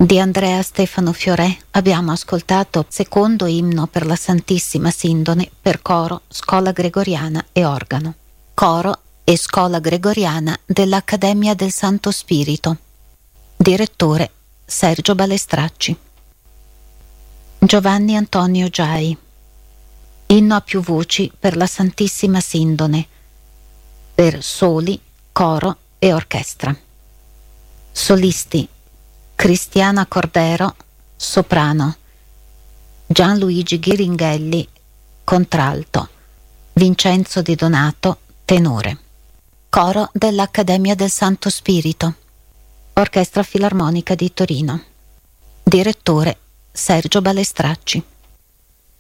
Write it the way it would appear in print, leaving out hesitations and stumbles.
Di Andrea Stefano Fiorè abbiamo ascoltato secondo inno per la Santissima Sindone per coro, scola gregoriana e organo. Coro e scola gregoriana dell'Accademia del Santo Spirito. Direttore Sergio Balestracci. Giovanni Antonio Giai. Inno a più voci per la Santissima Sindone per soli, coro e orchestra. Solisti: Cristiana Cordero, soprano, Gianluigi Ghiringhelli, contralto, Vincenzo Di Donato, tenore. Coro dell'Accademia del Santo Spirito. Orchestra Filarmonica di Torino. Direttore Sergio Balestracci.